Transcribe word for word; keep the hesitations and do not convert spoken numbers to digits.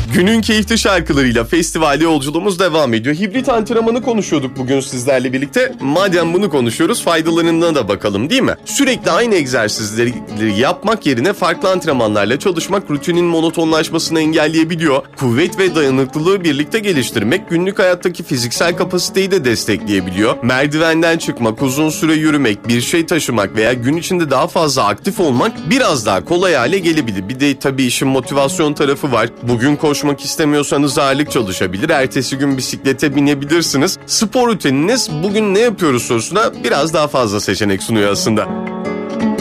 Günün keyifli şarkılarıyla festivalde yolculuğumuz devam ediyor. Hibrit antrenmanı konuşuyorduk bugün sizlerle birlikte. Madem bunu konuşuyoruz, faydalarına da bakalım, değil mi? Sürekli aynı egzersizleri yapmak yerine farklı antrenmanlarla çalışmak rutinin monotonlaşmasını engelleyebiliyor. Kuvvet ve dayanıklılığı birlikte geliştirmek günlük hayattaki fiziksel kapasiteyi de destekleyebiliyor. Merdivenden çıkmak, uzun süre yürümek, bir şey taşımak veya gün içinde daha fazla aktif olmak biraz daha kolay hale gelebilir. Bir de tabii işin motivasyon tarafı var. Bugün koşmak istemiyorsanız ağırlık çalışabilir, ertesi gün bisiklete binebilirsiniz. Spor rutininiz bugün ne yapıyoruz sorusuna biraz daha fazla seçenek sunuyor aslında.